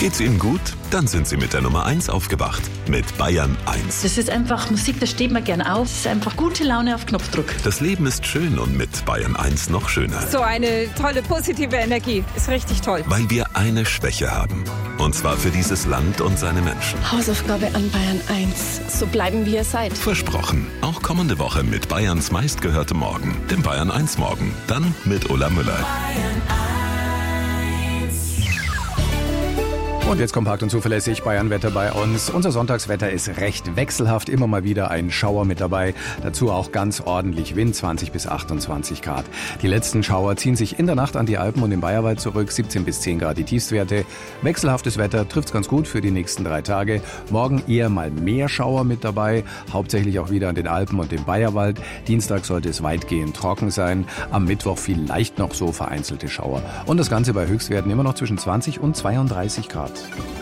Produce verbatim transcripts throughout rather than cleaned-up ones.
Geht's Ihnen gut? Dann sind Sie mit der Nummer eins aufgewacht. Mit Bayern eins. Das ist einfach Musik, da steht man gern auf. Das ist einfach gute Laune auf Knopfdruck. Das Leben ist schön und mit Bayern eins noch schöner. So eine tolle, positive Energie. Ist richtig toll. Weil wir eine Schwäche haben. Und zwar für dieses Land und seine Menschen. Hausaufgabe an Bayern eins. So bleiben, wie ihr seid. Versprochen. Auch kommende Woche mit Bayerns meistgehörtem Morgen. Dem Bayern eins Morgen. Dann mit Ulla Müller. Und jetzt kompakt und zuverlässig Bayern-Wetter bei uns. Unser Sonntagswetter ist recht wechselhaft. Immer mal wieder ein Schauer mit dabei. Dazu auch ganz ordentlich Wind, zwanzig bis achtundzwanzig Grad. Die letzten Schauer ziehen sich in der Nacht an die Alpen und den Bayerwald zurück. siebzehn bis zehn Grad die Tiefstwerte. Wechselhaftes Wetter trifft's ganz gut für die nächsten drei Tage. Morgen eher mal mehr Schauer mit dabei. Hauptsächlich auch wieder an den Alpen und dem Bayerwald. Dienstag sollte es weitgehend trocken sein. Am Mittwoch vielleicht noch so vereinzelte Schauer. Und das Ganze bei Höchstwerten immer noch zwischen zwanzig und zweiunddreißig Grad.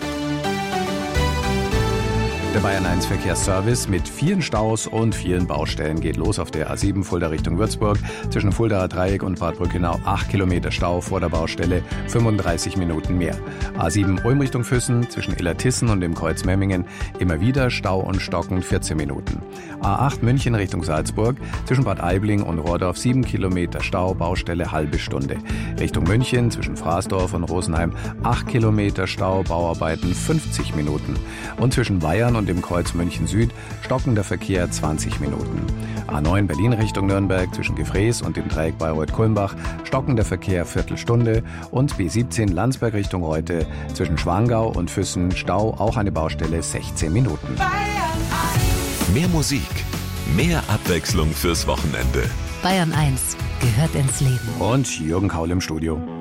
Der Bayern eins Verkehrsservice mit vielen Staus und vielen Baustellen geht los auf der A sieben Fulda Richtung Würzburg. Zwischen Fuldaer Dreieck und Bad Brückenau acht Kilometer Stau vor der Baustelle, fünfunddreißig Minuten mehr. A sieben Ulm Richtung Füssen zwischen Illertissen und dem Kreuz Memmingen immer wieder Stau und Stocken vierzehn Minuten. A acht München Richtung Salzburg zwischen Bad Aibling und Rohrdorf sieben Kilometer Stau, Baustelle halbe Stunde. Richtung München zwischen Fraßdorf und Rosenheim acht Kilometer Stau, Bauarbeiten fünfzig Minuten. Und zwischen Bayern und dem Kreuz München Süd stockender Verkehr zwanzig Minuten. A neun Berlin Richtung Nürnberg zwischen Gefrees und dem Dreieck Bayreuth-Kulmbach stockender Verkehr Viertelstunde und B siebzehn Landsberg Richtung Reute zwischen Schwangau und Füssen Stau, auch eine Baustelle sechzehn Minuten. Mehr Musik, mehr Abwechslung fürs Wochenende. Bayern eins gehört ins Leben. Und Jürgen Kaul im Studio.